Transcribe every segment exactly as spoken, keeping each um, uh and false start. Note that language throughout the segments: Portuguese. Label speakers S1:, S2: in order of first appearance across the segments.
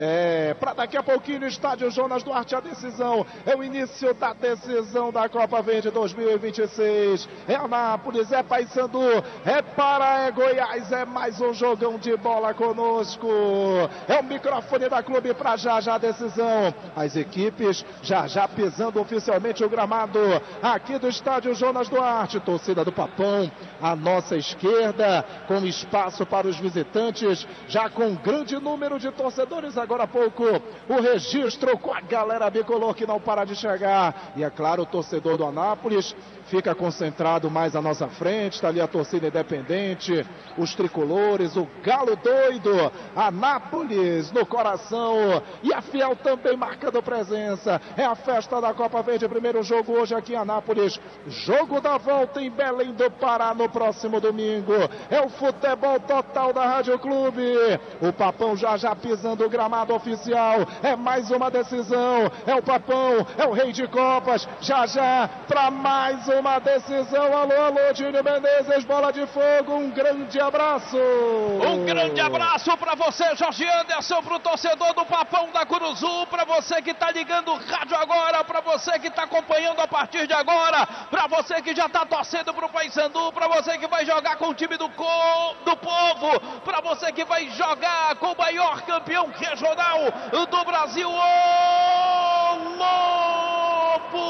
S1: É, para daqui a pouquinho no estádio Jonas Duarte a decisão, é o início da decisão da Copa Verde dois mil e vinte e seis, é Anápolis, é Paysandu, é Pará, é Goiás, é mais um jogão de bola conosco, é o microfone da Clube para já já a decisão, as equipes já já pisando oficialmente o gramado aqui do estádio Jonas Duarte, torcida do Papão à nossa esquerda, com espaço para os visitantes, já com um grande número de torcedores. Agora há pouco o registro com a galera bicolor que não para de chegar. E é claro, o torcedor do Anápolis fica concentrado mais à nossa frente. Está ali a torcida independente, os tricolores, o galo doido, Anápolis no coração. E a Fiel também marcando presença. É a festa da Copa Verde, primeiro jogo hoje aqui em Anápolis. Jogo da volta em Belém do Pará no próximo domingo. É o futebol total da Rádio Clube. O Papão já já pisando o gramado oficial, é mais uma decisão, é o Papão, é o rei de copas, já já para mais uma decisão. Alô, alô, Dínio Menezes, bola de fogo, um grande abraço.
S2: Um grande abraço para você, Jorge Anderson, para o torcedor do Papão da Curuzu, para você que está ligando o rádio agora, para você que está acompanhando a partir de agora, para você que já está torcendo para o Paysandu, para você que vai jogar com o time do, co... do povo, para você que vai jogar com o maior campeão regional do Brasil, o Lobo!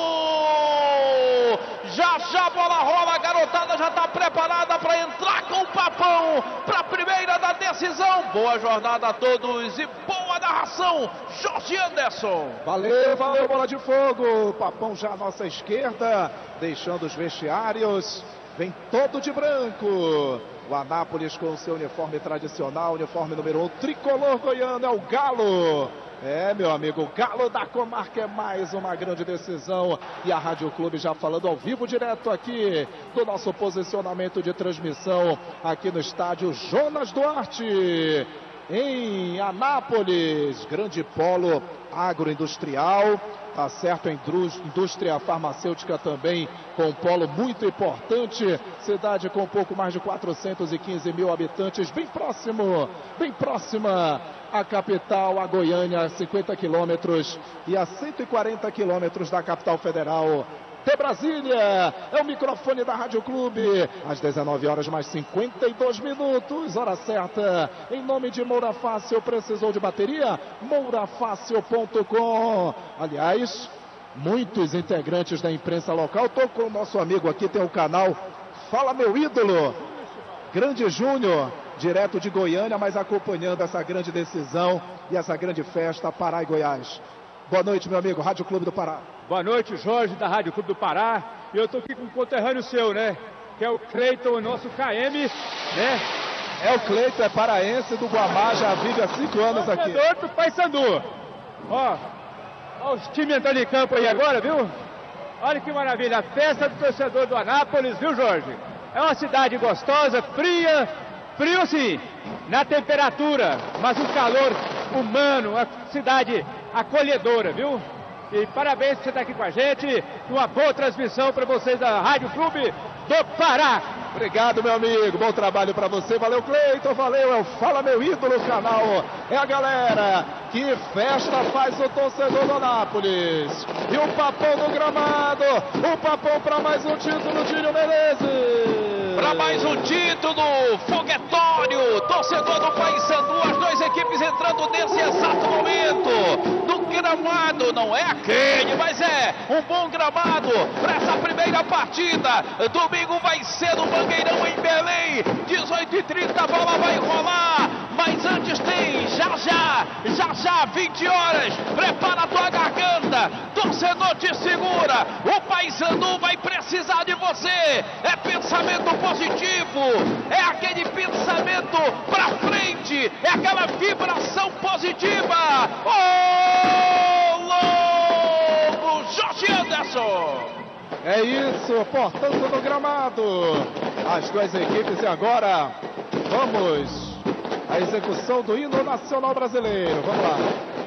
S2: Já já a bola rola, a garotada já está preparada para entrar com o Papão para a primeira da decisão. Boa jornada a todos e boa narração, Jorge Anderson.
S1: Valeu, valeu, bola de fogo. Papão já à nossa esquerda, deixando os vestiários. Vem todo de branco. O Anápolis com o seu uniforme tradicional, uniforme número um, tricolor goiano, é o Galo. É, meu amigo, o Galo da Comarca é mais uma grande decisão. E a Rádio Clube já falando ao vivo, direto aqui do nosso posicionamento de transmissão aqui no estádio Jonas Duarte, em Anápolis, grande polo agroindustrial. Tá certo, a indústria farmacêutica também com um polo muito importante, cidade com um pouco mais de quatrocentos e quinze mil habitantes, bem próximo, bem próxima à capital, a Goiânia, cinquenta quilômetros e a cento e quarenta quilômetros da capital federal de Brasília. É o microfone da Rádio Clube, às dezenove horas mais cinquenta e dois minutos, hora certa, em nome de Moura Fácil. Precisou de bateria? moura fácil ponto com. Aliás, muitos integrantes da imprensa local, estou com o nosso amigo aqui, tem o canal Fala Meu Ídolo, Grande Júnior, direto de Goiânia, mas acompanhando essa grande decisão e essa grande festa, Pará e Goiás. Boa noite, meu amigo, Rádio Clube do Pará.
S3: Boa noite, Jorge, da Rádio Clube do Pará. E eu estou aqui com um conterrâneo seu, né? Que é o Cleiton, o nosso K M, né?
S1: É o Cleiton, é paraense do Guamá, já vive há cinco anos aqui.
S3: Torcedor do Paysandu. Ó, ó os times entrando em campo aí agora, viu? Olha que maravilha, a festa do torcedor do Anápolis, viu, Jorge? É uma cidade gostosa, fria, frio sim, na temperatura, mas um calor humano, uma cidade acolhedora, viu? E parabéns por você estar aqui com a gente. Uma boa transmissão para vocês da Rádio Clube do Pará.
S1: Obrigado, meu amigo. Bom trabalho para você. Valeu, Cleiton. Valeu. É o Fala Meu Ídolo canal. É a galera. Que festa faz o torcedor do Anápolis. E o Papão no gramado. O Papão para mais um título, Dínio Menezes.
S2: Para mais um título, foguetório. Torcedor do Paysandu. As duas equipes entrando nesse exato momento. No gramado, não é aquele, mas é um bom gramado para essa primeira partida. Domingo vai ser no Mangueirão em Belém, dezoito e trinta, a bola vai rolar, mas antes tem, já já, já já, vinte horas, prepara a tua garganta, torcedor te segura, o Paysandu vai precisar de você, é pensamento positivo, é aquele pensamento pra frente, é aquela vibração positiva. Ô, Lobo, Jorge Anderson!
S1: É isso, portanto no gramado, as duas equipes. E agora, vamos à execução do hino nacional brasileiro, vamos lá.